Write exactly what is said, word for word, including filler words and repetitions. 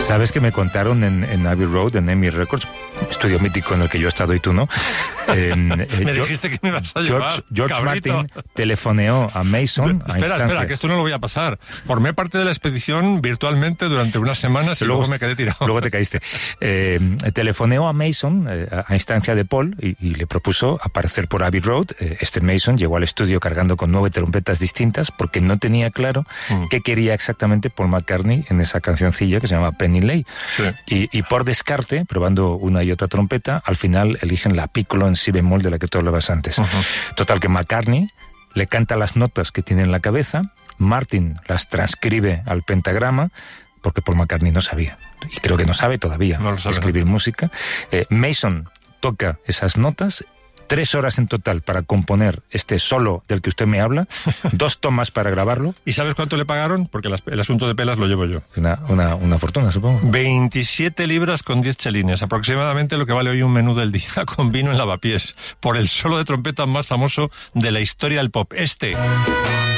Sabes que me contaron en, en Abbey Road, en Emi Records, estudio mítico en el que yo he estado y tú no. Eh, me eh, dijiste que me ibas a llevar, George, George cabrito. Martin telefoneó a Mason. Espera, a instancia. espera, que esto no lo voy a pasar. Formé parte de la expedición virtualmente durante unas semanas y luego, luego me quedé tirado. Luego te caíste. Eh, telefoneó a Mason eh, a instancia de Paul y, y le propuso aparecer por Abbey Road. Eh, este Mason llegó al estudio cargando con nueve trompetas distintas porque no tenía claro mm. qué quería exactamente Paul McCartney en esa cancioncilla que se llama Penny Lane. Sí. Y, y por descarte, probando una y otra trompeta, al final eligen la piccolo en si bemol de la que tú hablabas antes. Uh-huh. Total, que McCartney le canta las notas que tiene en la cabeza, Martin las transcribe al pentagrama, porque Paul McCartney no sabía, y creo que no sabe todavía no lo sabe, escribir no. música. Eh, Mason toca esas notas, tres horas en total para componer este solo del que usted me habla, dos tomas para grabarlo. ¿Y sabes cuánto le pagaron? Porque las, el asunto de pelas lo llevo yo. Una, una, una fortuna, supongo. veintisiete libras con diez chelines, aproximadamente lo que vale hoy un menú del día con vino en lavapiés, por el solo de trompeta más famoso de la historia del pop. Este...